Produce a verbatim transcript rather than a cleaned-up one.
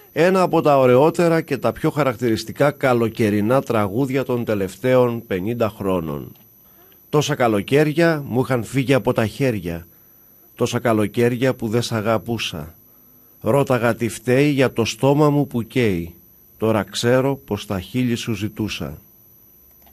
ένα από τα ωραιότερα και τα πιο χαρακτηριστικά καλοκαιρινά τραγούδια των τελευταίων πενήντα χρόνων. Τόσα καλοκαίρια μου είχαν φύγει από τα χέρια, τόσα καλοκαίρια που δεν σ' αγαπούσα. Ρώταγα τι φταίει για το στόμα μου που καίει, τώρα ξέρω πως τα χείλη σου ζητούσα.